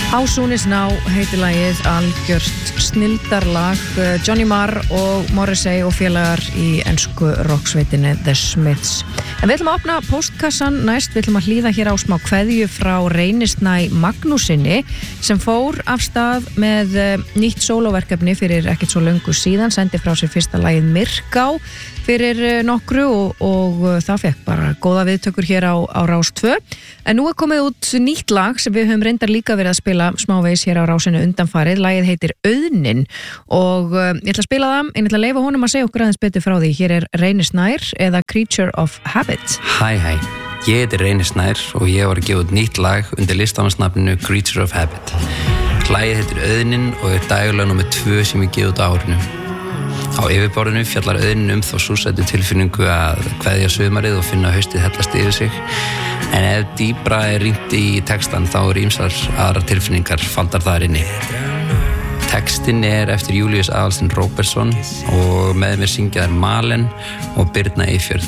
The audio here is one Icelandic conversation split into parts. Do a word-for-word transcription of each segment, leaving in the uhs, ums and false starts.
How Soon Is Now heitir lagið, algjört snildarlag. Johnny Marr og Morrissey og félagar í ensku rocksveitinni The Smiths. En við ætlum að opna postkassan næst, við ætlum að hlýða hér á smá kveðju frá Reynisnæ Magnúsinni sem fór af stað með nýtt sólóverkefni fyrir ekkert svo löngu síðan, sendi frá sér fyrsta lagið Myrká fyrir nokkru og, og það fekk bara góða viðtökur hér á, á Rás tvö. En nú er komið út nýtt lag sem við höfum reyndar líka verið að spila smávegis hér á Rásinu undanfarið. Lagið heitir Auðnin og uh, ég ætla að spila það, en ég ætla að leyfa honum að segja okkur aðeins betur frá því. Hér er Reynisnær eða Creature of Habit. Hæ hæ, ég heiti Reynisnær og ég var að gefa út nýtt lag undir listamannsnafninu Creature of Habit. Lagið heitir Auðnin og er dagurlag númer tvö sem ég gefa út á árinu. Á yfirborðinu fjallar Auðnin um þá súrsætu tilfinningu að kveðja sumarið og finna haustið hellast yfir sig. En ef dýpra er rýnt í textan þá eru ýmsar aðrar tilfinningar faldar þar inni. Textin er eftir Júlíus Aðalstein Róbertsson og með mér syngja þær Malen og Birna Eyfjörð.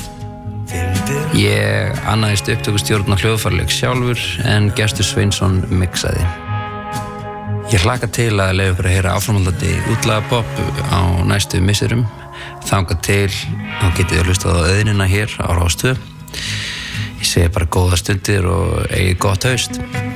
Ég annaðist upptökustjórn á hljóðfæraleik sjálfur en Gestur Sveinsson mixaði. Ég hlakka til að leyfa ykkur að heyra áframhaldandi útlagapopp á næstu misserum. Þangað til þá getið þið hlustað á Auðnina hér á Rás tvö. Ég segi bara góða stundir og eigið gott haust.